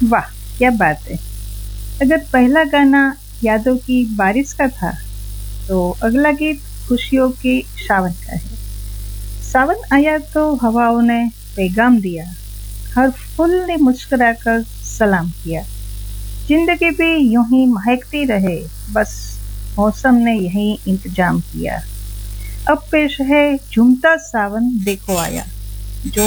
वाह, क्या बात है। अगर पहला गाना यादों की बारिश का था, तो अगला गीत खुशियों के सावन का है। सावन आया तो हवाओं ने पैगाम दिया, हर फूल ने मुस्कुराकर सलाम किया। जिंदगी भी यूं ही महकती रहे, बस मौसम ने यही इंतजाम किया। अब पेश है झूमता सावन देखो आया।